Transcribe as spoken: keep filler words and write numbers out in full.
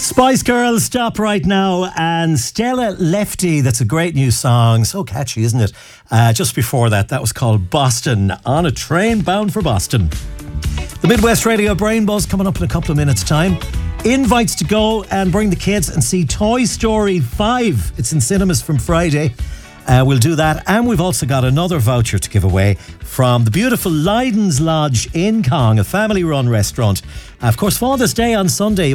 Spice Girls, Stop Right Now, and Stella Lefty. That's a great new song. So catchy, isn't it? Uh, just before that, that was called Boston, On a Train Bound for Boston. The Midwest Radio Brain Buzz coming up in a couple of minutes' time. Invites to go and bring the kids and see Toy Story five. It's in cinemas from Friday. Uh, we'll do that. And we've also got another voucher to give away from the beautiful Lydon's Lodge in Cong, a family-run restaurant. Uh, of course, Father's Day on Sunday.